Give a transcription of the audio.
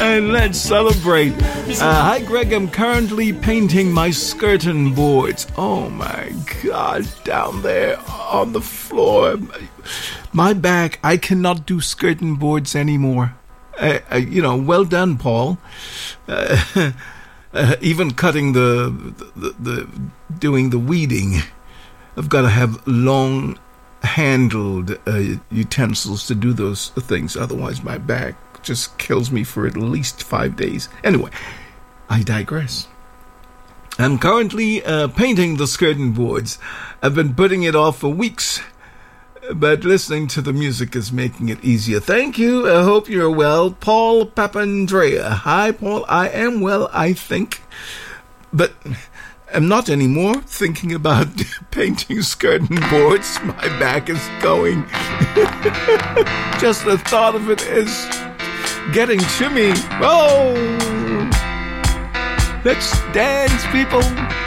And let's celebrate. Hi, Greg. I'm currently painting my skirting boards. Oh, my God. Down there on the floor. My back. I cannot do skirting boards anymore. Well done, Paul. Even cutting doing the weeding. I've got to have long-handled utensils to do those things. Otherwise, my back just kills me for at least 5 days. Anyway, I digress. I'm currently painting the skirting boards. I've been putting it off for weeks, but listening to the music is making it easier. Thank you. I hope you're well. Paul Papandrea. Hi, Paul. I am well, I think, but I'm not anymore thinking about painting skirting boards. My back is going. Just the thought of it is getting to me. Oh, let's dance, people.